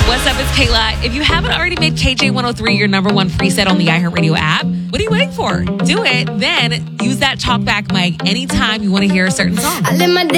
What's up? It's Kayla. If you haven't already made KJ103 your number one preset on the iHeartRadio app, what are you waiting for? Do it. Then use that talkback mic anytime you want to hear a certain song. I live my day